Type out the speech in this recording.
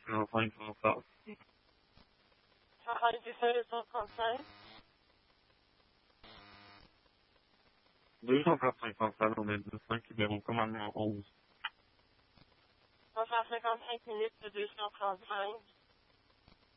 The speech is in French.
255. How did you say it's on contact? 255 on est 25 qui verront comme un 11. 155 minutes de 235.